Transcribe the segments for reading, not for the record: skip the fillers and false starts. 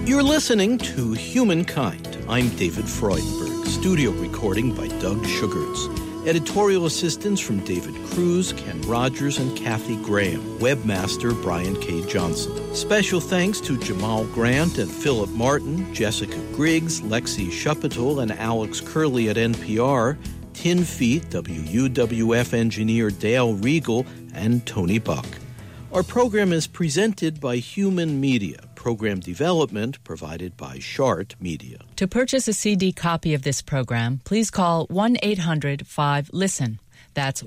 You're listening to Humankind. I'm David Freudberg. Studio recording by Doug Sugarts. Editorial assistance from David Cruz, Ken Rogers, and Kathy Graham. Webmaster Brian K. Johnson. Special thanks to Jamal Grant and Philip Martin, Jessica Griggs, Lexi Shupatel, and Alex Curley at NPR, Tin Feet, WUWF engineer Dale Regal, and Tony Buck. Our program is presented by Human Media. Program development provided by Chart Media. To purchase a CD copy of this program, please call 1-800-5LISTEN. That's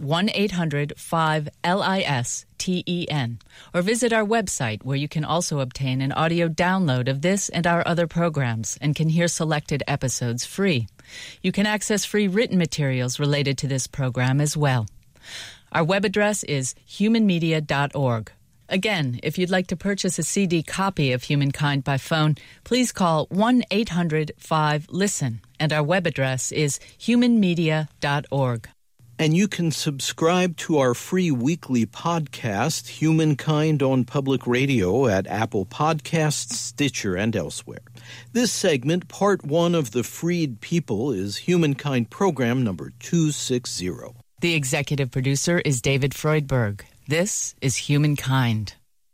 1-800-5LISTEN. Or visit our website, where you can also obtain an audio download of this and our other programs and can hear selected episodes free. You can access free written materials related to this program as well. Our web address is humanmedia.org. Again, if you'd like to purchase a CD copy of Humankind by phone, please call 1-800-5LISTEN, and our web address is humanmedia.org. And you can subscribe to our free weekly podcast, Humankind on Public Radio, at Apple Podcasts, Stitcher, and elsewhere. This segment, part one of The Freed People, is Humankind program number 260. The executive producer is David Freudberg. This is Humankind.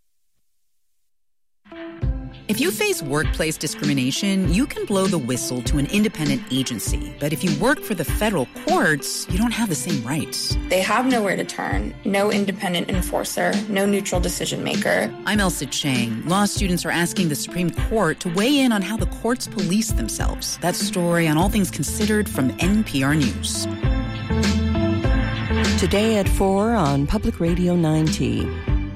If you face workplace discrimination, you can blow the whistle to an independent agency. But if you work for the federal courts, you don't have the same rights. They have nowhere to turn, no independent enforcer, no neutral decision maker. I'm Elsa Chang. Law students are asking the Supreme Court to weigh in on how the courts police themselves. That story on All Things Considered from NPR News. Today at 4 on Public Radio 9T.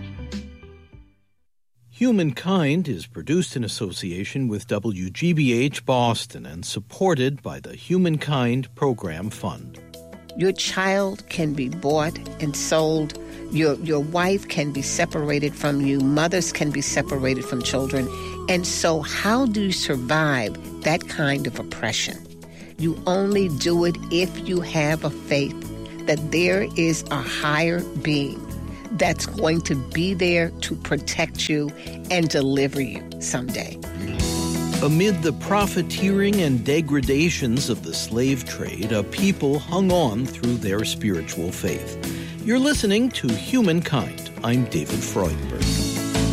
Humankind is produced in association with WGBH Boston and supported by the Humankind Program Fund. Your child can be bought and sold. Your wife can be separated from you. Mothers can be separated from children. And so how do you survive that kind of oppression? You only do it if you have a faith that there is a higher being that's going to be there to protect you and deliver you someday. Amid the profiteering and degradations of the slave trade, a people hung on through their spiritual faith. You're listening to Humankind. I'm David Freudberg.